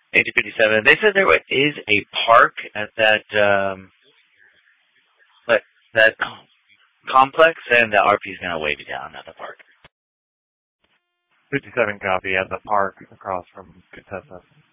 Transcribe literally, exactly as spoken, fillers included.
eighteen fifty-seven. They said there is a park at that um, that that complex, and the R P is going to wave you down at the park. fifty-seven copy at the park across from Contessa.